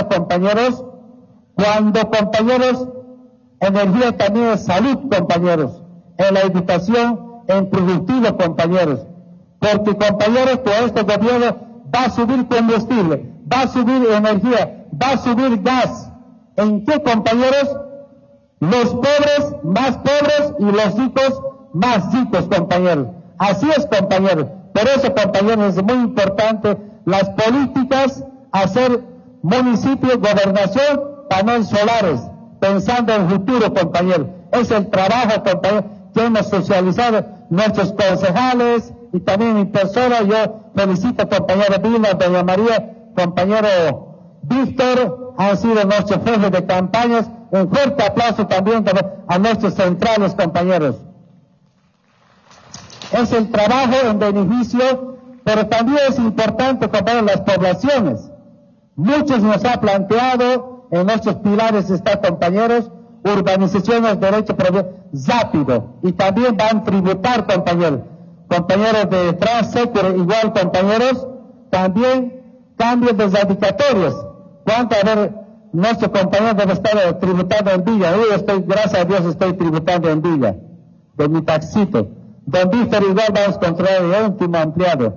compañeros, cuando, compañeros, energía también es salud, compañeros, en la educación, en productivo, compañeros, porque, compañeros, todo este gobierno va a subir combustible, va a subir energía, va a subir gas. ¿En qué, compañeros? Los pobres más pobres y los ricos más ricos, compañeros. Así es, compañeros. Por eso, compañeros, es muy importante las políticas, hacer municipio, gobernación, paneles solares, pensando en el futuro, compañeros. Es el trabajo, compañeros, que hemos socializado nuestros concejales y también mi persona. Yo felicito a compañero Vilma, doña María, compañero Víctor, han sido nuestros jefes de campañas. Un fuerte aplauso también a nuestros centrales, compañeros. Es el trabajo en beneficio, pero también es importante, compañeros, las poblaciones. Muchos nos ha planteado, en nuestros pilares está, compañeros, urbanizaciones, derecho rápido, y también van a tributar, compañeros. Compañeros de Transsector, igual, compañeros, también cambios desadictorios. ¿Cuánto? A ver, nuestro compañero debe estar tributando en Villa. Yo estoy, gracias a Dios, estoy tributando en Villa, de mi taxito. Don Víctor igual vamos a controlar el último ampliado.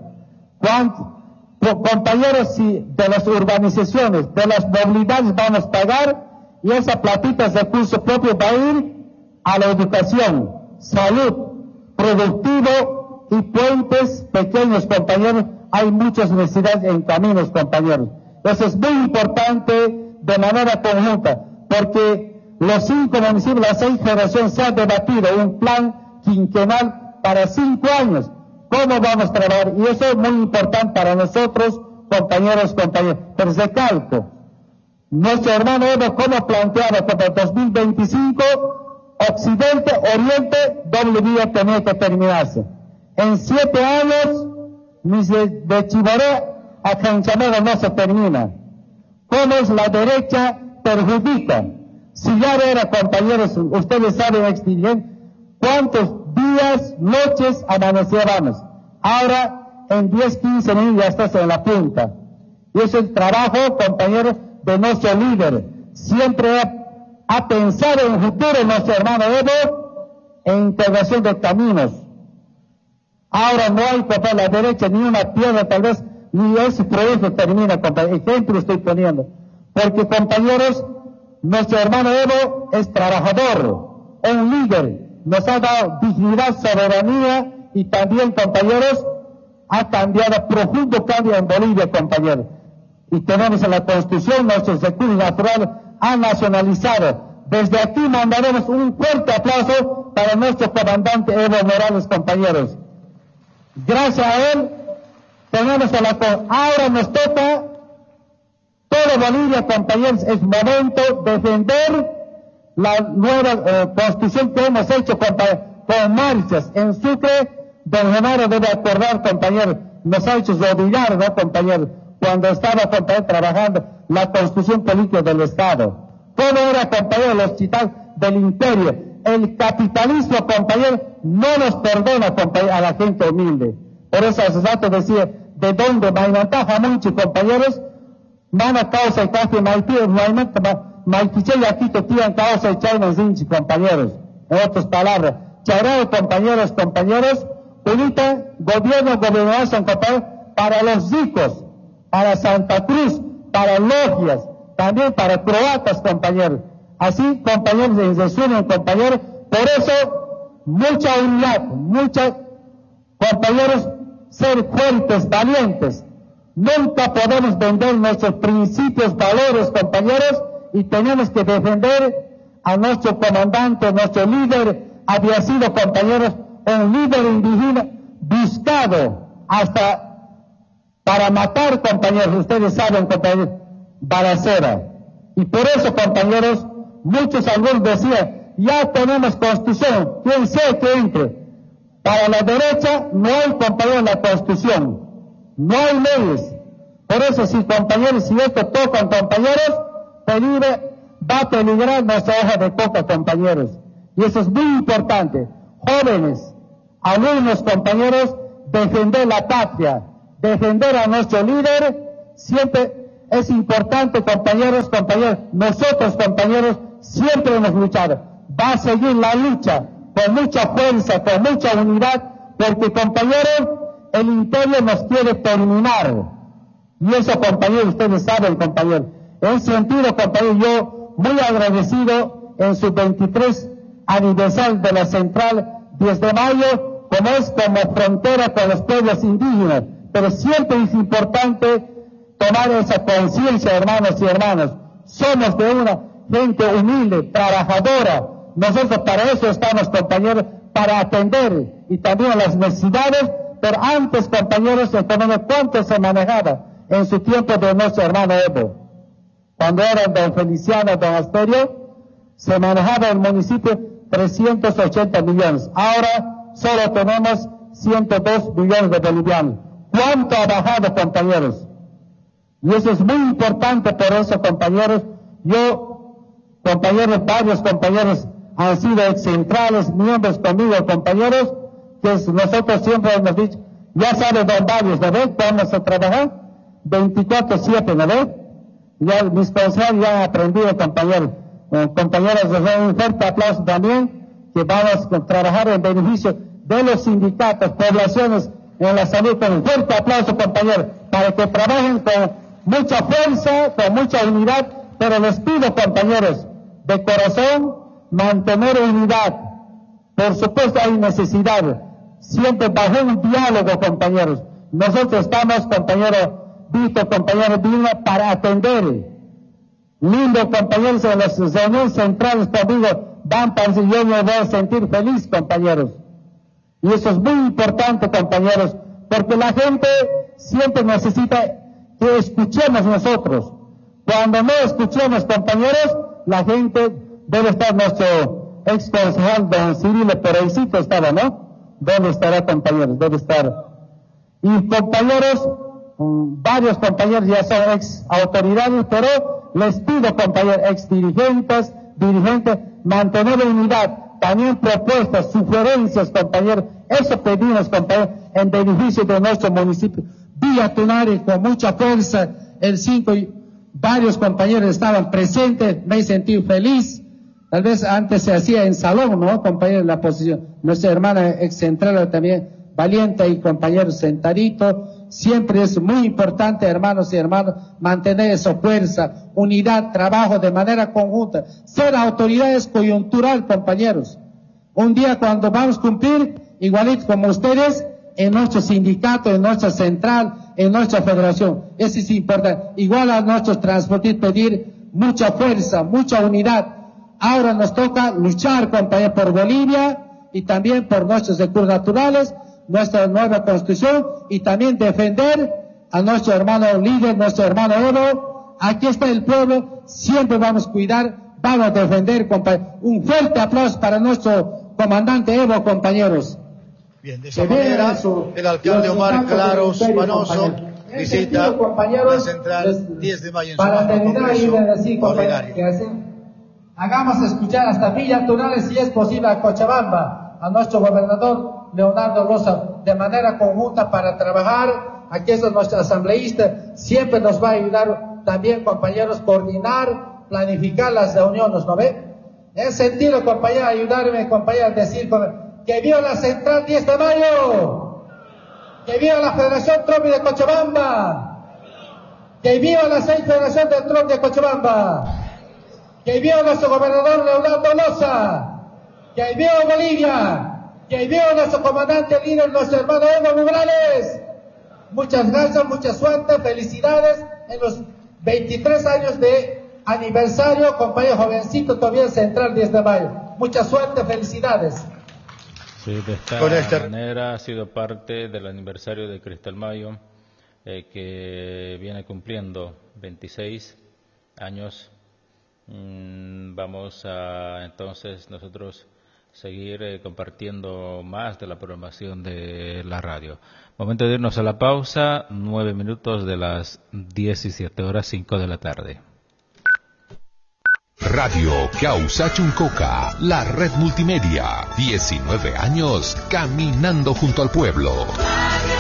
Compañeros, si de las urbanizaciones, de las movilidades vamos a pagar, y esa platita de recurso propio va a ir a la educación, salud, productivo y puentes pequeños, compañeros. Hay muchas necesidades en caminos, compañeros. Eso es muy importante de manera conjunta, porque los 5 municipios, las 6 federaciones se han debatido un plan quinquenal para 5 años. ¿Cómo vamos a trabajar? Y eso es muy importante para nosotros, compañeros. Pero recalco, nuestro hermano Evo, ¿cómo planteaba que para 2025, Occidente, Oriente, doble vía tenía que terminarse? En 7 años, de Chivaré a Canchamero no se termina. ¿Cómo es la derecha perjudica? Si ya era, compañeros, ustedes saben, exdirigentes, cuántos días, noches amanecíamos. Ahora, en 10, 15 minutos ya estás en la punta. Y es el trabajo, compañeros, de nuestro líder. Siempre ha pensado en el futuro nuestro hermano Evo, en integración de caminos. Ahora no hay para la derecha ni una piedra, tal vez, ni ese proyecto termina, compañeros. Ejemplo estoy poniendo. Porque, compañeros, nuestro hermano Evo es trabajador, un líder. Nos ha dado dignidad, soberanía, y también, compañeros, ha cambiado, profundo cambio en Bolivia, compañeros. Y tenemos en la Constitución nuestros recursos naturales han nacionalizado. Desde aquí mandaremos un fuerte aplauso para nuestro comandante Evo Morales, compañeros. Gracias a él, tenemos ahora nos toca, toda Bolivia, compañeros, es momento de defender la nueva constitución que hemos hecho, con marchas. En Sucre, don Genaro debe acordar, compañeros, nos ha hecho rodillar, ¿no, compañeros? Cuando estaba, compañeros, trabajando la constitución política del Estado. ¿Cómo era, compañeros, los chitados del imperio? El capitalismo, compañeros, no nos perdona, compañeros, a la gente humilde. Por eso hace rato decía, ¿de dónde? Mainantaja mucho, compañeros, mana causa y casi Maiquiche aquí te tiran causa y chayna zinchi, compañeros. En otras palabras, charao, compañeros, ahorita gobierno, gobernación, compañeros, para los ricos, para Santa Cruz, para logias, también para croatas, compañeros. Así, compañeros, en resumen, compañeros, por eso, mucha unidad, compañeros, ser fuertes, valientes. Nunca podemos vender nuestros principios, valores, compañeros, y tenemos que defender a nuestro comandante, nuestro líder. Había sido, compañeros, un líder indígena buscado hasta para matar, compañeros. Ustedes saben, compañeros, balacera. Y por eso, compañeros, algunos decían, ya tenemos constitución, quien sea que entre. Para la derecha no hay, compañeros, la constitución, no hay leyes. Por eso, si, compañeros, si esto tocan, compañeros, va a peligrar nuestra hoja de coca, compañeros. Y eso es muy importante. Jóvenes, alumnos, compañeros, defender la patria, defender a nuestro líder. Siempre Es importante, compañeros, nosotros, compañeros, siempre hemos luchado. Va a seguir la lucha con mucha fuerza, con mucha unidad, porque, compañeros, el imperio nos quiere terminar. Y eso, compañeros, ustedes saben, compañeros. En sentido, compañeros, yo muy agradecido en su 23 aniversario de la Central 10 de Mayo, como es como frontera con los pueblos indígenas. Pero siempre es importante tomar esa conciencia, hermanos y hermanas. Somos de una gente humilde, trabajadora. Nosotros para eso estamos, compañeros, para atender y también las necesidades. Pero antes, compañeros, ¿cuánto se manejaba en su tiempo de nuestro hermano Evo? Cuando eran don Feliciano, don Asterio, se manejaba el municipio 380 millones. Ahora solo tenemos 102 millones de bolivianos. ¿Cuánto ha bajado, compañeros? Y eso es muy importante, por eso, compañeros, varios compañeros han sido excentrales, miembros conmigo, compañeros, que nosotros siempre hemos dicho, ya sabe don Varios, ¿no ve? Vamos a trabajar 24/7, ¿no ve? Ya mis concejales ya han aprendido, compañeros. Compañeros, les doy un fuerte aplauso también, que vamos a trabajar en beneficio de los sindicatos, poblaciones en la salud, con un fuerte aplauso, compañeros, para que trabajen con mucha fuerza, con mucha unidad, pero les pido, compañeros, de corazón, mantener unidad. Por supuesto hay necesidad, siempre bajo un diálogo, compañeros. Nosotros estamos, compañero Vito, compañero Vilma, para atender. Lindo, compañeros, en las reuniones centrales conmigo, van para yo me voy a sentir feliz, compañeros. Y eso es muy importante, compañeros, porque la gente siempre necesita que escuchemos nosotros. Cuando no escuchemos, compañeros, la gente debe estar nuestro ex concejal, don Cirilo Pereicito estaba, ¿no? ¿Dónde estará, compañeros? Debe estar. Y compañeros, varios compañeros ya son ex autoridades, pero les pido, compañeros, ex dirigentes, mantener unidad, también propuestas, sugerencias, compañeros, eso pedimos, compañeros, en beneficio de nuestro municipio. Villa Tunari, con mucha fuerza, el 5 y varios compañeros estaban presentes, me he sentido feliz. Tal vez antes se hacía en salón, ¿no, compañeros? La posición. Nuestra hermana ex central también, valiente, y compañeros sentaditos. Siempre es muy importante, hermanos y hermanas, mantener esa fuerza, unidad, trabajo de manera conjunta. Ser autoridades coyuntural, compañeros. Un día cuando vamos a cumplir, igualito como ustedes, en nuestro sindicato, en nuestra central, en nuestra federación. Eso es importante. Igual a nuestros transportistas pedir mucha fuerza, mucha unidad. Ahora nos toca luchar, compañeros, por Bolivia y también por nuestros recursos naturales, nuestra nueva constitución, y también defender a nuestro hermano líder, nuestro hermano Evo. Aquí está el pueblo, siempre vamos a cuidar, vamos a defender, compañeros. Un fuerte aplauso para nuestro comandante Evo, compañeros. Bien, de esa manera, el alcalde Omar Claros Manoso visita la Central 10 de Mayo en su para terminar y decir, ordinario. Hagamos escuchar hasta Villa Tunari, si es posible, a Cochabamba, a nuestro gobernador Leonardo Rosa, de manera conjunta para trabajar. Aquí es nuestro asambleísta, siempre nos va a ayudar también, compañeros, coordinar, planificar las reuniones, ¿no ve? En ese sentido, compañeros, ayudarme, compañeros, a decir que viva la Central 10 de Mayo, que viva la Federación Tropi de Cochabamba, que viva la 6 Federación del Tropi de Cochabamba, que viva nuestro gobernador Leonardo Loza, que viva Bolivia, que viva nuestro comandante líder, nuestro hermano Evo Morales. Muchas gracias, mucha suerte, felicidades en los 23 años de aniversario, compañero jovencito, todavía Central 10 de Mayo. Mucha suerte, felicidades. Sí, de esta manera ha sido parte del aniversario de Cristal Mayo, que viene cumpliendo 26 años. Vamos a entonces nosotros seguir compartiendo más de la programación de la radio. Momento de irnos a la pausa, 9 minutos de las 17:05 de la tarde. Radio Causachuncoca, la red multimedia, 19 años caminando junto al pueblo.